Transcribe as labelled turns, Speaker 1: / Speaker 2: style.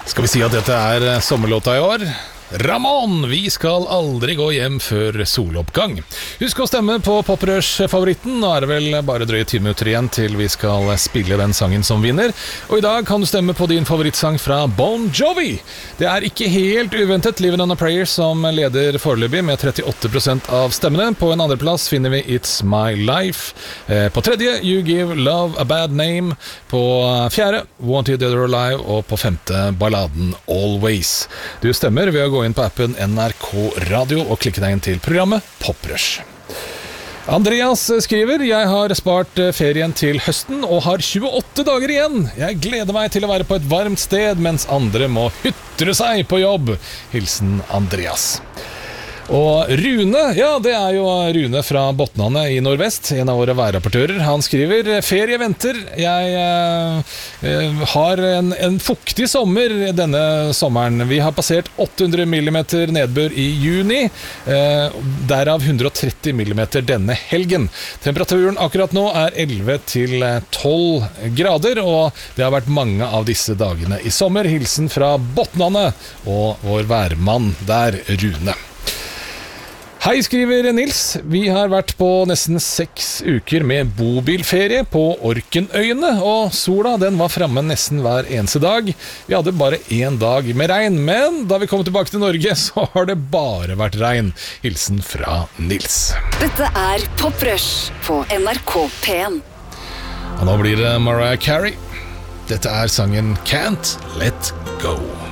Speaker 1: Skal vi si at dette sommerlåta I år? Ramón, vi skal aldri gå hjem før soloppgang. Husk å stemme på Poprush-favoritten. Nå det vel bare drøye 10 minutter igjen til vi skal spille den sangen som vinner. Og I dag kan du stemme på din favorittsang fra Bon Jovi. Det ikke helt uventet Living on a Prayer som leder foreløpig med 38% av stemmene. På en andreplass finner vi It's My Life. På tredje You Give Love a Bad Name. På fjerde Wanted Dead or Alive. Og på femte balladen Always. Du stemmer ved å gå inn på appen NRK Radio og klikke deg inn til programmet Poprush. Andreas skriver: Jeg har spart ferien til høsten og har 28 dager igjen. Jeg gleder meg til å være på et varmt sted mens andre må hytre seg på jobb. Hilsen Andreas. Og Rune, ja det jo Rune fra Botnane I Nordvest, en av våre værrapportører. Han skriver: ferie venter. Jeg har en fuktig sommer denne sommeren. Vi har passert 800 mm nedbør I juni, derav 130 mm denne helgen. Temperaturen akkurat nå 11 til 12 grader, og det har vært mange av disse dagene I sommer. Hilsen fra Botnane og vår værmann der, Rune. Hei, skriver Nils. Vi har vært på nesten 6 uker med bobilferie på Orkenøyene, og sola den var fremme nesten hver eneste dag. Vi hadde bare 1 dag med regn, men da vi kom tilbake til Norge, så har det bare vært regn. Hilsen fra Nils.
Speaker 2: Dette Poprush på NRK P1.
Speaker 1: Og nå blir det Mariah Carey. Dette sangen Can't Let Go.